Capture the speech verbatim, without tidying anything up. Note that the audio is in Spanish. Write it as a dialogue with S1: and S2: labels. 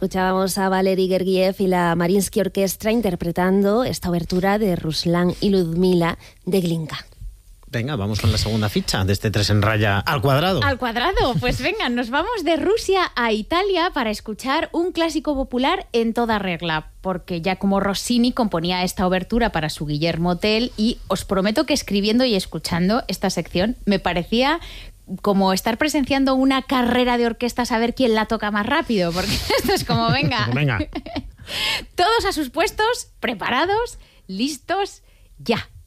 S1: Escuchábamos a Valery Gergiev y la Mariinsky Orquestra interpretando esta obertura de Ruslan y Ludmila de Glinka.
S2: Venga, vamos con la segunda ficha de este tres en raya al cuadrado.
S3: Al cuadrado, pues venga, nos vamos de Rusia a Italia para escuchar un clásico popular en toda regla, porque Giacomo Rossini componía esta obertura para su Guillermo Tell y os prometo que escribiendo y escuchando esta sección me parecía como estar presenciando una carrera de orquestas a ver quién la toca más rápido, porque esto es como, venga,
S2: venga.
S3: Todos a sus puestos, preparados, listos, ya.